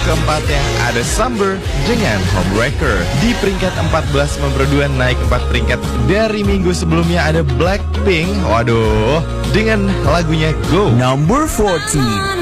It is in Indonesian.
keempatnya ada Summer dengan Homewrecker. Di peringkat 14 memperodua naik 4 peringkat dari minggu sebelumnya ada Blackpink. Waduh, dengan lagunya Go. Number 14.